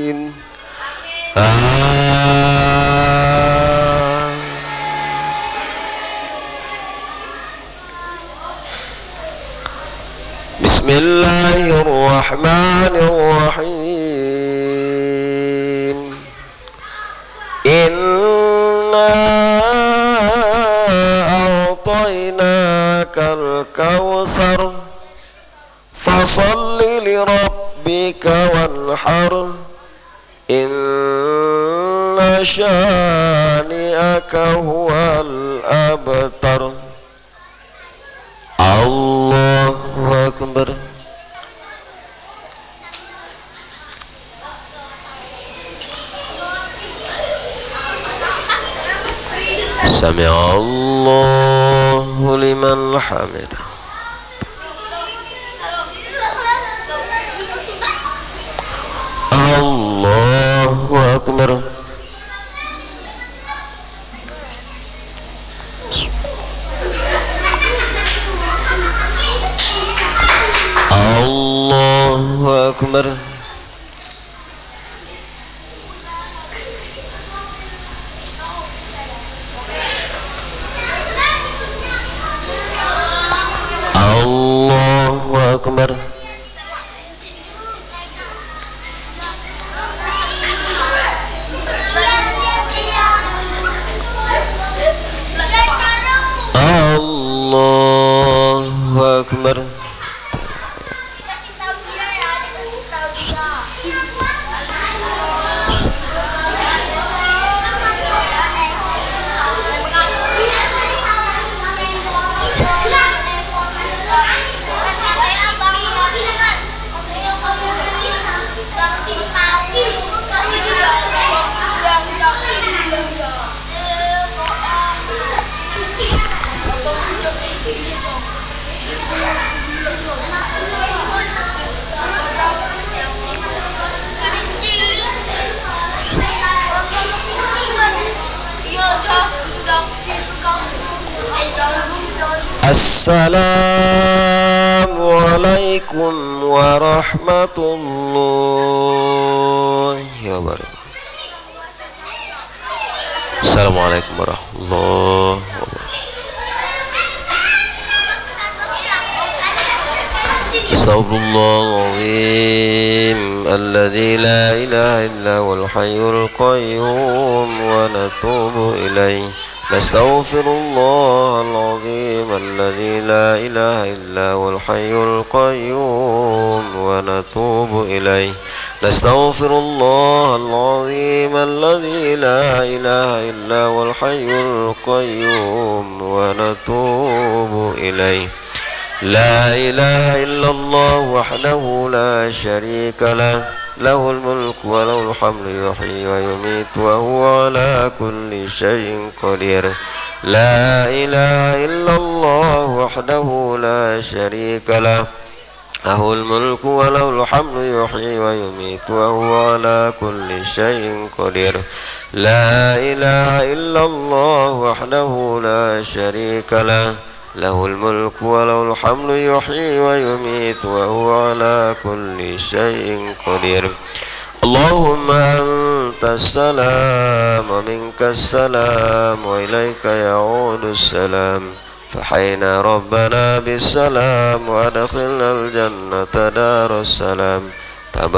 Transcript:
Bismillahirrahmanirrahim. Inna a'tainakal kautsar fasalli li rabbika wanhar inna syani'aka huwal abtar. Allahu akbar. Sami'allahu liman hamidah. Allahu akbar. Allahu akbar. Allahu akbar. Allahu akbar. Assalamualaikum warahmatullahi wabarakatuh. Assalamualaikum warahmatullahi wabarakatuh. Astagfirullahaladzim alladzi la ilaha illa huwal hayyul qayyum wa natubu ilaihi. Nastaghfirullahal-azim alladzi la ilaha illa huwal hayyul qayyum wa natubu ilaihi. Nastaghfirullahal-azim alladzi la ilaha illa huwal hayyul qayyum wa natubu ilaihi. La ilaha illallah wahdahu la syarika lah, lahul mulku wa lahul hamdu yuhyi wa yumitu wa huwa ala kulli syai'in qadir. La ilaha illallah wahdahu la syarika lah, lahul mulku wa lahul hamdu yuhyi wa yumitu wa huwa ala kulli syai'in qadir. La ilaha illallah wahdahu la syarika lah, lahul mulku wa lahul hamdu yuhyi wa yumitu wa huwa ala kulli syai'in qadir. Allahumma antas salam wa minkas salam wa ilaika ya'udus salam. Fahayna rabbana bis salam wa adkhilnal jannata darus salam.